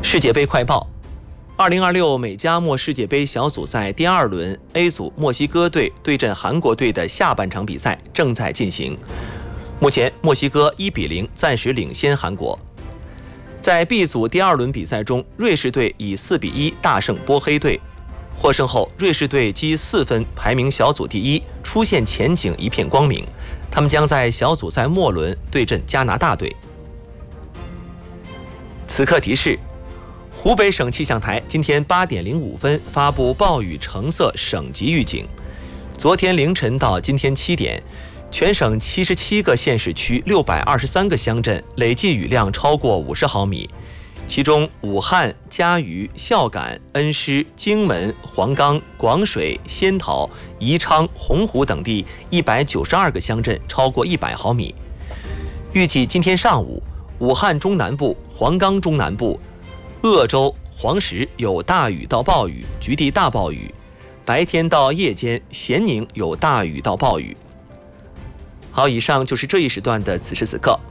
世界杯快报：2026美加墨世界杯小组赛第2轮 A 组墨西哥队对阵韩国队的下半场比赛正在进行。目前，墨西哥1-0暂时领先韩国。在 B 组第2轮比赛中，瑞士队以4-1大胜波黑队。获胜后，瑞士队积4分，排名小组第1，出现前景一片光明。他们将在小组赛末轮对阵加拿大队。此刻提示：湖北省气象台今天8点05分发布暴雨橙色省级预警。昨天凌晨到今天7点，全省77个县市区623个乡镇累计雨量超过50毫米，其中武汉、嘉鱼、孝感、恩施、荆门、黄冈、广水、仙桃、宜昌、洪湖等地192个乡镇超过100毫米。预计今天上午，武汉中南部、黄冈中南部、鄂州、黄石有大雨到暴雨，局地大暴雨；白天到夜间，咸宁有大雨到暴雨。好，以上就是这一时段的此时此刻。